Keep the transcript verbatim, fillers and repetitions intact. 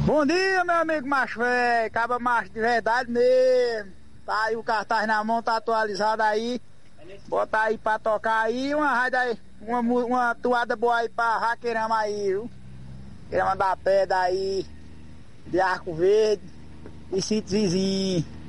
Bom dia, meu amigo macho velho, caba macho de verdade mesmo. Tá aí o cartaz na mão, tá atualizado aí. Bota aí pra tocar aí uma rádio aí, uma, uma toada boa aí pra Raqueirama aí, viu? Queirama da Pedra aí, de Arco Verde e sítios vizinhos.